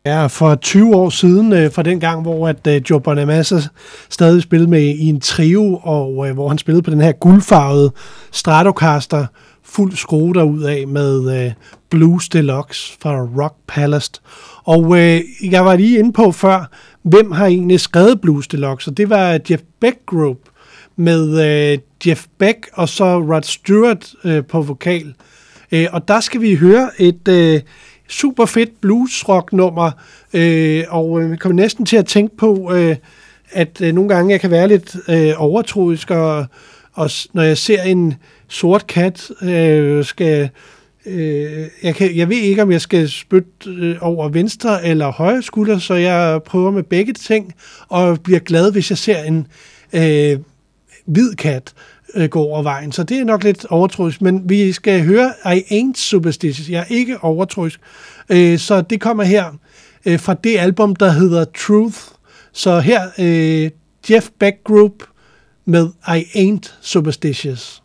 Ja, for 20 år siden, fra den gang, hvor Joe Bonamassa stadig spillede med i en trio, og hvor han spillede på den her guldfarvede Stratocaster, fuld skrue derudad med Blues Deluxe fra Rock Palace. Og jeg var lige inde på før, hvem har egentlig skrevet Blues Deluxe, og det var Jeff Beck Group med Jeff Beck og så Rod Stewart på vokal. Og der skal vi høre et super fedt blues-rock-nummer, og vi kommer næsten til at tænke på, at nogle gange jeg kan være lidt overtroisk, og når jeg ser en sort kat, jeg ved ikke, om jeg skal spytte over venstre eller højre skulder, så jeg prøver med begge ting, og bliver glad, hvis jeg ser en hvid kat gå over vejen. Så det er nok lidt overtroisk, men vi skal høre I Ain't Superstitious. Jeg er ikke overtroisk. Så det kommer her fra det album, der hedder Truth. Så her Jeff Beck Group med I Ain't Superstitious.